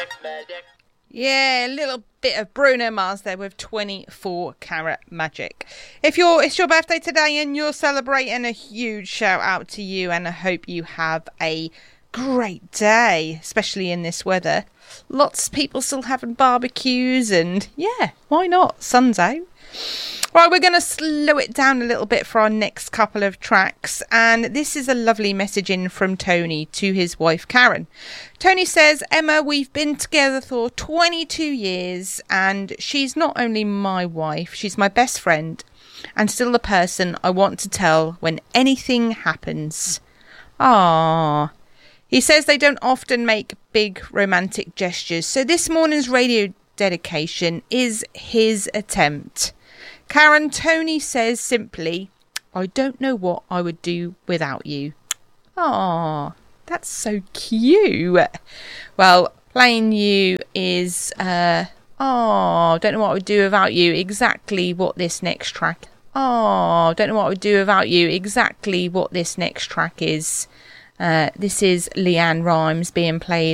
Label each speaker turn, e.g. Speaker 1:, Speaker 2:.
Speaker 1: Yeah, a little bit of Bruno Mars there with 24 Karat Magic. It's your birthday today and you're celebrating, a huge shout out to you, and I hope you have a great day, especially in this weather. Lots of people still having barbecues, and yeah, why not? Sun's out. Right, we're going to slow it down a little bit for our next couple of tracks, and this is a lovely message in from Tony to his wife Karen. Tony says, Emma, we've been together for 22 years, and she's not only my wife, she's my best friend, and still the person I want to tell when anything happens. Ah. He says they don't often make big romantic gestures, so this morning's radio dedication is his attempt. Karen, Tony says simply, I don't know what I would do without you. Aww, that's so cute. Well, playing you is, don't know what I would do without you. Exactly what this next track. Don't know what I would do without you. Exactly what this next track is. This is Leanne Rimes being played